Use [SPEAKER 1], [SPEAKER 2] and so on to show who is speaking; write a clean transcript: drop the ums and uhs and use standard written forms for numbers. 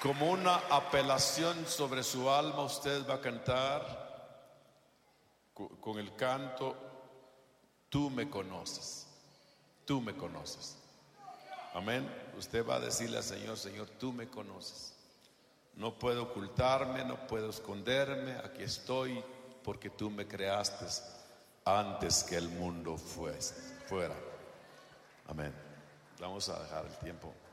[SPEAKER 1] Como una apelación sobre su alma, usted va a cantar con el canto: tú me conoces, tú me conoces. Amén. Usted va a decirle al Señor: Señor, tú me conoces. No puedo ocultarme, no puedo esconderme. Aquí estoy porque tú me creaste antes que el mundo fuera. Amén. Vamos a dejar el tiempo.